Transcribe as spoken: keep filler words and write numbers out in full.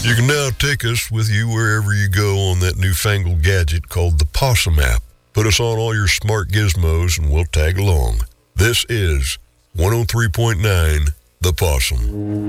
You can now take us with you wherever you go on that newfangled gadget called the Possum app. Put us on all your smart gizmos and we'll tag along. This is one oh three point nine The Possum.